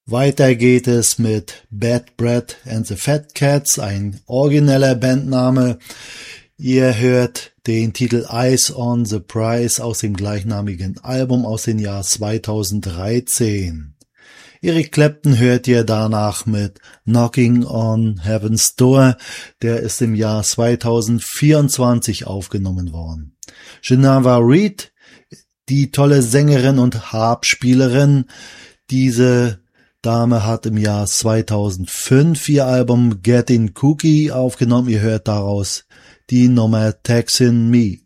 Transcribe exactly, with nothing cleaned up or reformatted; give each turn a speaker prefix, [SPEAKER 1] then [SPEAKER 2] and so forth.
[SPEAKER 1] Weiter geht es mit Bad Bread and the Fat Cats, ein origineller Bandname. Ihr hört den Titel Eyes on the Prize aus dem gleichnamigen Album aus dem Jahr zweitausenddreizehn. Eric Clapton hört ihr danach mit Knocking on Heaven's Door, der ist im Jahr zweitausendvierundzwanzig aufgenommen worden. Geneva Reed, die tolle Sängerin und Harpspielerin, diese Dame hat im Jahr zweitausendfünf ihr Album Getting Cookie aufgenommen. Ihr hört daraus die Nummer Texin' Me.